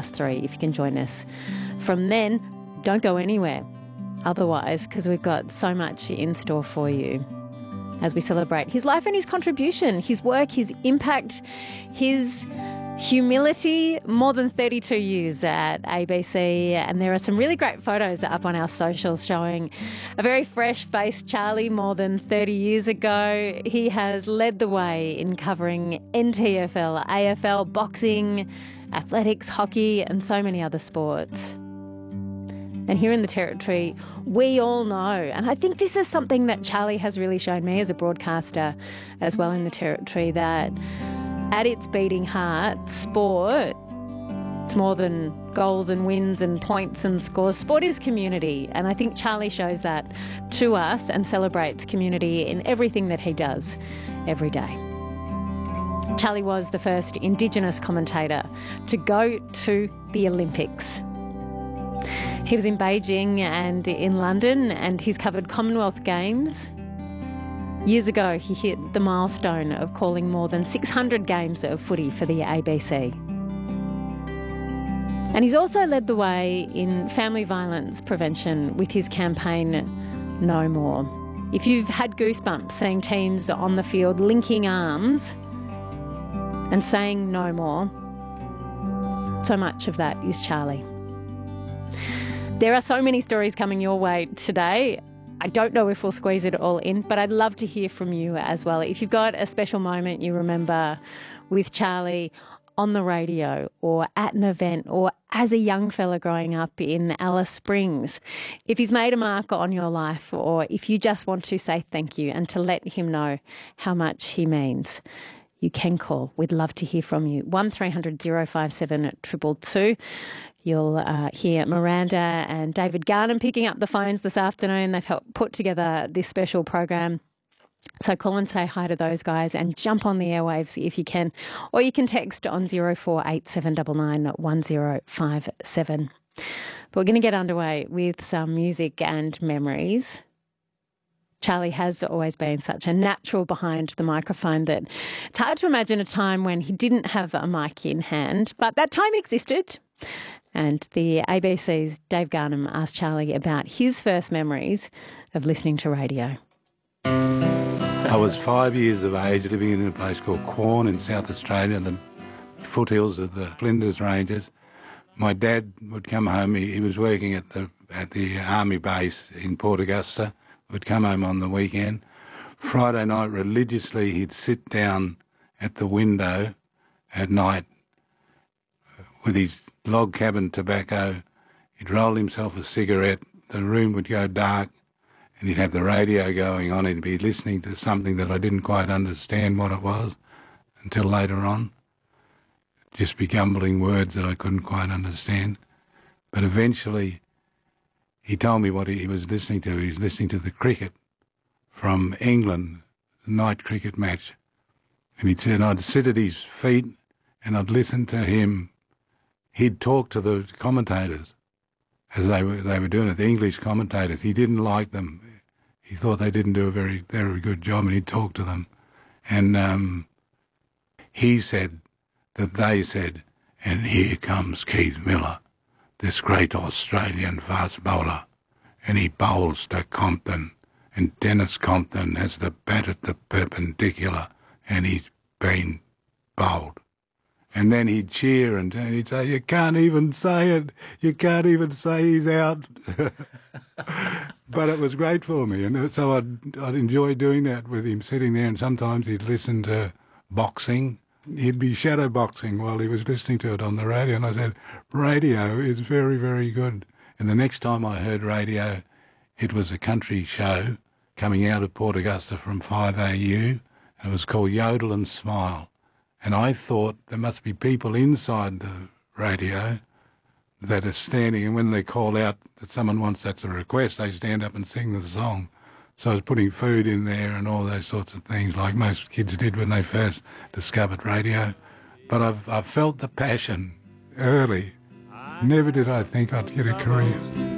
3 if you can join us. From then, don't go anywhere otherwise, because we've got so much in store for you as we celebrate his life and his contribution, his work, his impact, his humility. More than 32 years at ABC, and there are some really great photos up on our socials showing a very fresh-faced Charlie more than 30 years ago. He has led the way in covering NTFL, AFL, boxing, athletics, hockey and so many other sports. And here in the Territory, we all know, and I think this is something that Charlie has really shown me as a broadcaster as well in the Territory, that at its beating heart, sport, it's more than goals and wins and points and scores. Sport is community, and I think Charlie shows that to us and celebrates community in everything that he does every day. Charlie was the first Indigenous commentator to go to the Olympics. He was in Beijing and in London, and he's covered Commonwealth Games. Years ago, he hit the milestone of calling more than 600 games of footy for the ABC. And he's also led the way in family violence prevention with his campaign, No More. If you've had goosebumps seeing teams on the field linking arms and saying no more, so much of that is Charlie. There are so many stories coming your way today. I don't know if we'll squeeze it all in, but I'd love to hear from you as well. If you've got a special moment you remember with Charlie on the radio or at an event or as a young fella growing up in Alice Springs, if he's made a mark on your life, or if you just want to say thank you and to let him know how much he means, you can call. We'd love to hear from you. 1300 057 222. You'll hear Miranda and David Garnham picking up the phones this afternoon. They've helped put together this special program. So call and say hi to those guys and jump on the airwaves if you can. Or you can text on 048799 1057. But we're going to get underway with some music and memories. Charlie has always been such a natural behind the microphone that it's hard to imagine a time when he didn't have a mic in hand, but that time existed. And the ABC's Dave Garnham asked Charlie about his first memories of listening to radio. I was 5 years of age, living in a place called Quorn in South Australia, the foothills of the Flinders Ranges. My dad would come home. He was working at the army base in Port Augusta. Would come home on the weekend. Friday night, religiously, he'd sit down at the window at night with his log cabin tobacco. He'd roll himself a cigarette. The room would go dark, and he'd have the radio going on. He'd be listening to something that I didn't quite understand what it was until later on. Just be gumbling words that I couldn't quite understand. But eventually, he told me what he was listening to. He was listening to the cricket from England, the night cricket match. And he said I'd sit at his feet and I'd listen to him. He'd talk to the commentators as they were doing it, the English commentators. He didn't like them. He thought they didn't do a very good job, and he'd talk to them. And he said that they said, "And here comes Keith Miller, this great Australian fast bowler, and he bowls to Compton, and Dennis Compton has the bat at the perpendicular, and he's been bowled." And then he'd cheer and he'd say, "You can't even say it. You can't even say he's out." But it was great for me, and so I'd enjoy doing that with him, sitting there, and sometimes he'd listen to boxing. He'd be shadow boxing while he was listening to it on the radio, and I said, "Radio is very, very good." And the next time I heard radio, it was a country show coming out of Port Augusta from 5AU, and it was called Yodel and Smile. And I thought there must be people inside the radio that are standing, and when they call out that someone wants that's a request, they stand up and sing the song. So I was putting food in there and all those sorts of things, like most kids did when they first discovered radio. But I've felt the passion early. Never did I think I'd get a career.